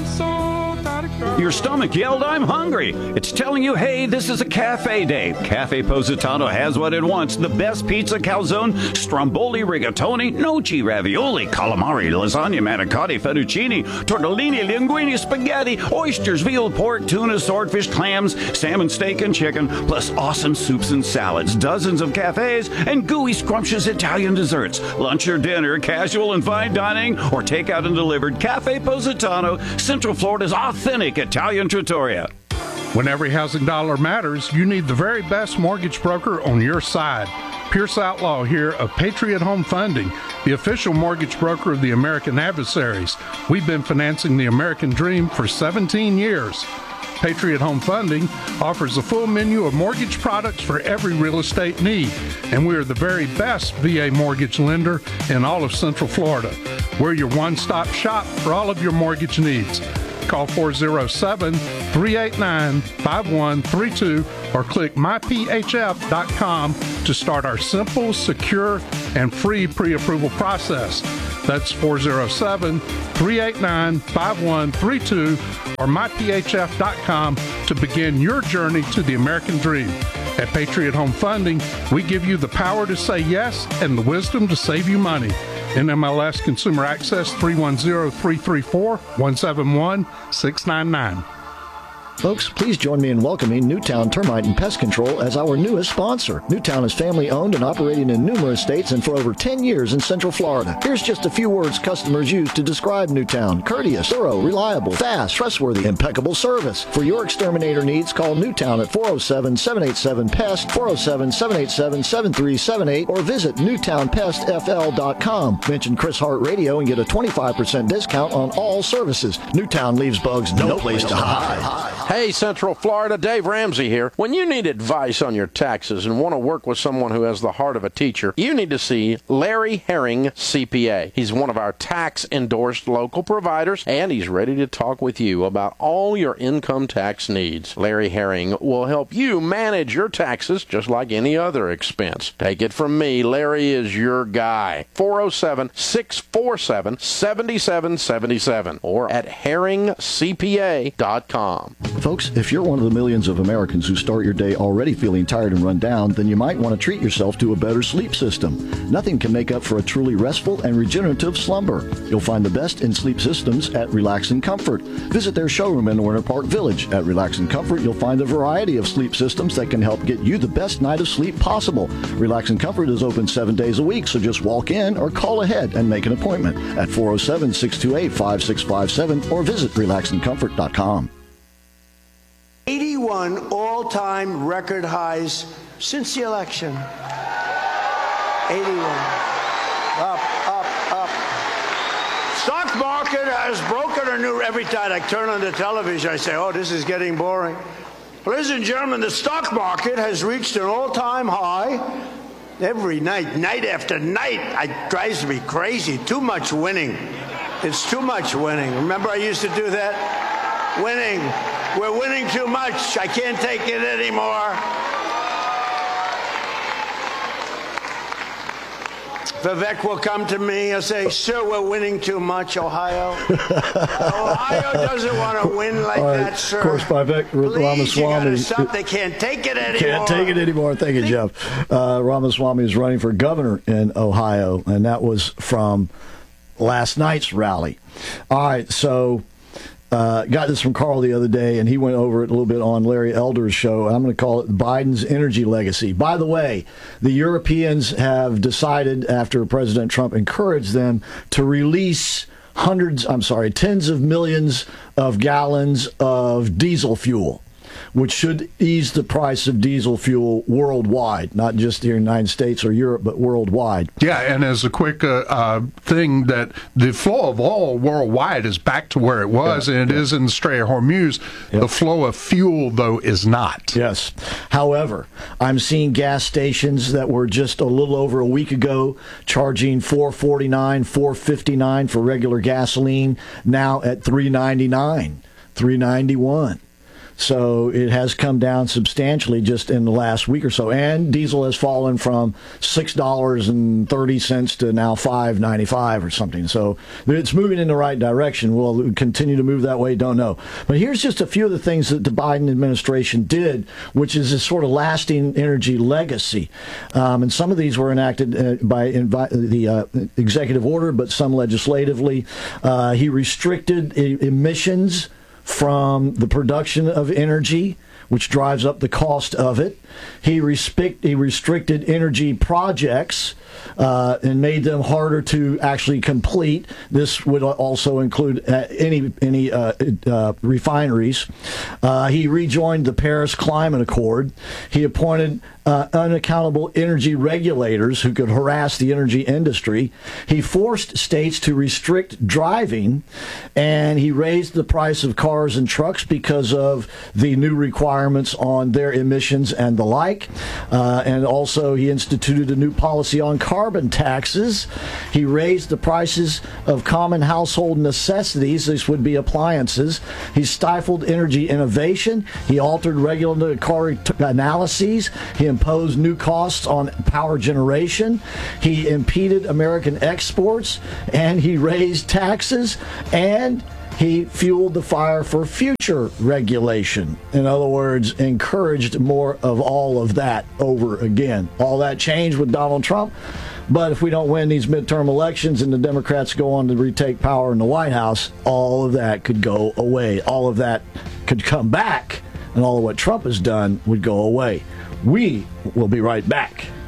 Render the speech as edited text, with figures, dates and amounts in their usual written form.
Your stomach yelled, "I'm hungry." It's telling you, hey, this is a cafe day. Cafe Positano has what it wants. The best pizza, calzone, stromboli, rigatoni, noci, ravioli, calamari, lasagna, manicotti, fettuccine, tortellini, linguine, spaghetti, oysters, veal, pork, tuna, swordfish, clams, salmon, steak, and chicken, plus awesome soups and salads, dozens of cafes, and gooey, scrumptious Italian desserts. Lunch or dinner, casual and fine dining, or takeout and delivered. Cafe Positano, Central Florida's authentic Italian trattoria. When every housing dollar matters, you need the very best mortgage broker on your side. Pierce Outlaw here of Patriot Home Funding, the official mortgage broker of the American Adversaries. We've been financing the American dream for 17 years. Patriot Home Funding offers a full menu of mortgage products for every real estate need, and we are the very best VA mortgage lender in all of Central Florida. We're your one-stop shop for all of your mortgage needs. Call 407-389-5132 or click myphf.com to start our simple, secure, and free pre-approval process. That's 407-389-5132 or myphf.com to begin your journey to the American dream. At Patriot Home Funding, we give you the power to say yes and the wisdom to save you money. NMLS Consumer Access 310-334-171-699. Folks, please join me in welcoming Newtown Termite and Pest Control as our newest sponsor. Newtown is family-owned and operating in numerous states and for over 10 years in Central Florida. Here's just a few words customers use to describe Newtown: courteous, thorough, reliable, fast, trustworthy, impeccable service. For your exterminator needs, call Newtown at 407-787-PEST, 407-787-7378, or visit newtownpestfl.com. Mention Chris Hart Radio and get a 25% discount on all services. Newtown leaves bugs no place to hide. Hey, Central Florida, Dave Ramsey here. When you need advice on your taxes and want to work with someone who has the heart of a teacher, you need to see Larry Herring, CPA. He's one of our tax-endorsed local providers, and he's ready to talk with you about all your income tax needs. Larry Herring will help you manage your taxes just like any other expense. Take it from me, Larry is your guy. 407-647-7777 or at herringcpa.com. Folks, if you're one of the millions of Americans who start your day already feeling tired and run down, then you might want to treat yourself to a better sleep system. Nothing can make up for a truly restful and regenerative slumber. You'll find the best in sleep systems at Relax and Comfort. Visit their showroom in Winter Park Village. At Relax and Comfort, you'll find a variety of sleep systems that can help get you the best night of sleep possible. Relax and Comfort is open 7 days a week, so just walk in or call ahead and make an appointment at 407-628-5657 or visit relaxandcomfort.com. 81 all-time record highs since the election. 81. Up. Stock market has broken a new... Every time I turn on the television, I say, oh, this is getting boring. Ladies and gentlemen, the stock market has reached an all-time high. Every night, night after night, it drives me crazy. Too much winning. It's too much winning. Remember I used to do that? Winning. We're winning too much. I can't take it anymore. Vivek will come to me and say, sir, we're winning too much, Ohio. Ohio doesn't want to win like that, sir. Of course, Vivek Ramaswamy. Stop. They can't take it anymore. Can't take it anymore. Thank you, Jeff. Ramaswamy is running for governor in Ohio, and that was from last night's rally. All right, so... got this from Carl the other day, and he went over it a little bit on Larry Elder's show. I'm going to call it Biden's energy legacy. By the way, the Europeans have decided, after President Trump encouraged them, to release tens of millions of gallons of diesel fuel, which should ease the price of diesel fuel worldwide, not just here in the United States or Europe, but worldwide. Yeah, and as a quick thing, that the flow of oil worldwide is back to where it was, and it is in the Strait of Hormuz. The flow of fuel, though, is not. Yes. However, I'm seeing gas stations that were just a little over a week ago charging $4.49, $4.59 for regular gasoline, now at $3.99, $3.91. So it has come down substantially just in the last week or so. And diesel has fallen from $6.30 to now $5.95 or something. So it's moving in the right direction. Will it continue to move that way? Don't know. But here's just a few of the things that the Biden administration did, which is a sort of lasting energy legacy. And some of these were enacted by the executive order, but some legislatively. He restricted emissions from the production of energy, which drives up the cost of it. He restricted energy projects and made them harder to actually complete. This would also include any refineries. He rejoined the Paris Climate Accord. He appointed unaccountable energy regulators who could harass the energy industry. He forced states to restrict driving, and he raised the price of cars and trucks because of the new requirements on their emissions and the like. And also he instituted a new policy on carbon taxes. He raised the prices of common household necessities. This would be appliances. He stifled energy innovation. He altered regulatory analyses. He imposed new costs on power generation. He impeded American exports, and he raised taxes, and he fueled the fire for future regulation. In other words, encouraged more of all of that over again. All that changed with Donald Trump. But if we don't win these midterm elections and the Democrats go on to retake power in the White House, all of that could go away. All of that could come back, and all of what Trump has done would go away. We will be right back.